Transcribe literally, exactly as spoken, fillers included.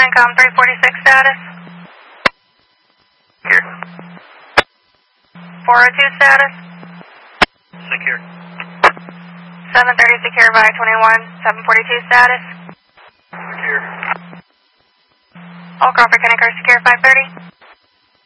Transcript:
CENTCOM three forty-six status. Here. four oh two status. Secure. seven thirty secure by twenty-one, seven forty-two status. Secure. All Crawford Kennecker secure five thirty.